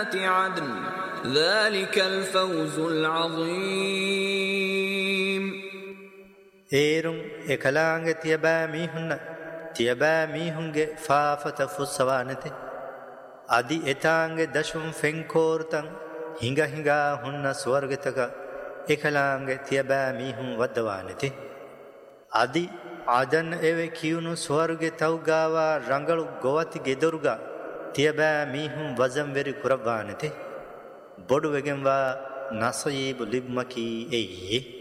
عدن ذلك الفوز العظيم ඒරුම් එකලාංගෙ තියබෑ මීහුන්න තියබෑ මීහුන්ගේ ෆාෆත ෆුස්සවානති අදි එතාංගෙ දශුම් ෆෙන්කෝර්තන් හිඟ හිඟා හුන්න ස්වර්ගතක එකලාංගෙ තියබෑ මීහුන් වද්දවානති අදි ආදන් එවෙ කියුණු ස්වර්ගෙ තව්ගාවා රංගලු ගොවති ගෙදොරුගා තියබෑ මීහුන් වසම් වෙරි කුරබ්වානති බොඩු වෙගෙන්වා නසයීබු ලිබ්මකී එයි